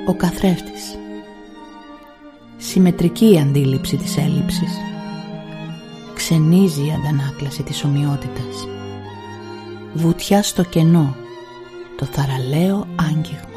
Ο καθρέφτης. Συμμετρική η αντίληψη της έλλειψης. Ξενίζει η αντανάκλαση της ομοιότητας. Βουτιά στο κενό, το θαραλέο άγγιγμα.